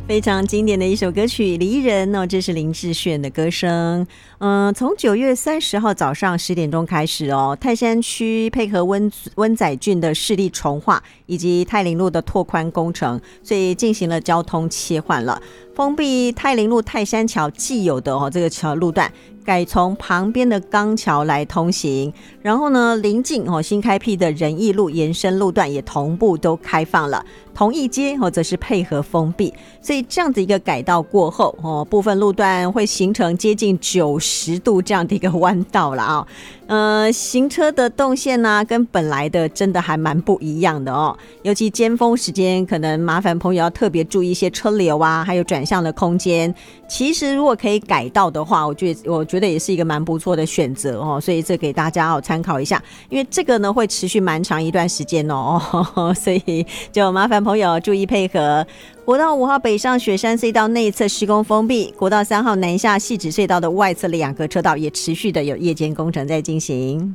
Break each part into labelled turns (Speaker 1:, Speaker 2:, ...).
Speaker 1: 非常经典的一首歌曲《离人》哦，这是林志炫的歌声。从9月30号早上10点钟开始哦，泰山区配合温仔郡的市立重划以及泰林路的拓宽工程，所以进行了交通切换了。封闭泰林路泰山桥既有的这个桥路段，改从旁边的钢桥来通行，然后呢，临近新开辟的仁义路延伸路段也同步都开放了。同义街则是配合封闭，所以这样子一个改道过后部分路段会形成接近90度这样的一个弯道了行车的动线啊跟本来的真的还蛮不一样的尤其尖峰时间可能麻烦朋友要特别注意一些车流啊，还有转向的空间。其实如果可以改道的话，我觉得也是一个蛮不错的选择所以这给大家参考一下，因为这个呢会持续蛮长一段时间所以就麻烦朋友注意配合。国道5号北上雪山隧道内侧施工封闭，国道3号南下汐止隧道的外侧2个车道也持续的有夜间工程在进行。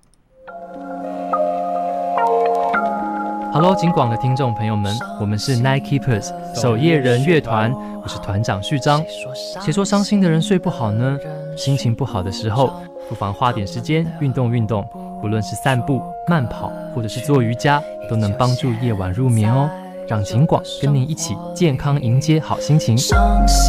Speaker 2: Hello， 警广的听众朋友们，我们是 Night Keepers 守夜人乐团，我是团长序章。谁说伤心的人睡不好呢？心情不好的时候，不妨花点时间运动运动，不论是散步、慢跑，或者是做瑜伽，都能帮助夜晚入眠哦。让警广跟您一起健康迎接好心情。伤心